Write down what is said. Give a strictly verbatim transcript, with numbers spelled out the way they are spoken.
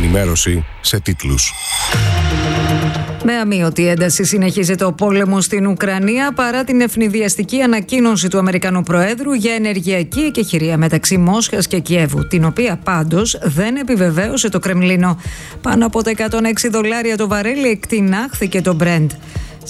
ενημέρωση σε τίτλους. Με αμείωτη ένταση συνεχίζεται ο πόλεμος στην Ουκρανία παρά την ευνηδιαστική ανακοίνωση του Αμερικανού Προέδρου για ενεργειακή εκεχηρία μεταξύ Μόσχας και Κιέβου, την οποία πάντως δεν επιβεβαίωσε το Κρεμλίνο. Πάνω από τα εκατόν έξι δολάρια το βαρέλι εκτινάχθηκε το Brent.